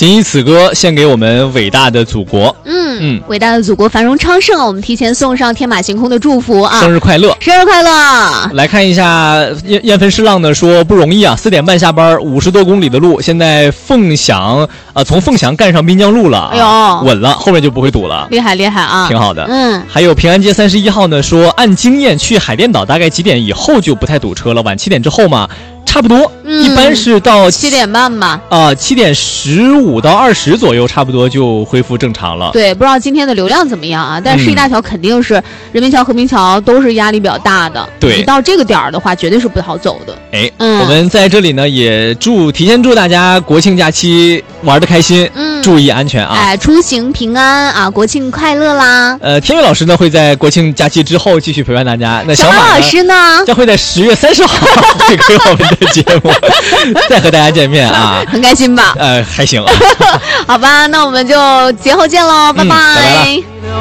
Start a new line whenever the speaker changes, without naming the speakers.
谨以此歌献给我们伟大的祖国。
伟大的祖国繁荣昌盛啊！我们提前送上天马行空的祝福啊！
生日快乐，
生日快乐！
来看一下燕分诗浪呢说不容易啊，4点半下班，50多公里的路，现在从凤翔干上滨江路了，
哎呦，
稳了，后面就不会堵了，
厉害厉害啊，
挺好的。还有平安街31号呢说，按经验去海淀岛大概几点以后就不太堵车了，晚7点之后嘛。差不多，一般是到
7点半吧。
7点15到20左右，差不多就恢复正常了。
对，不知道今天的流量怎么样啊？但是十一大桥肯定是人民桥、和平桥都是压力比较大的。
对，
一到这个点儿的话，绝对是不好走的。
我们在这里呢也提前祝大家国庆假期玩得开心，注意安全啊！
出行平安啊！国庆快乐啦！
天宇老师呢会在国庆假期之后继续陪伴大家。那小马
老师呢
将会在10月30号回归我们的节目，再和大家见面啊！
很开心吧？
还行。
好吧，那我们就节后见喽，拜拜。
拜拜了。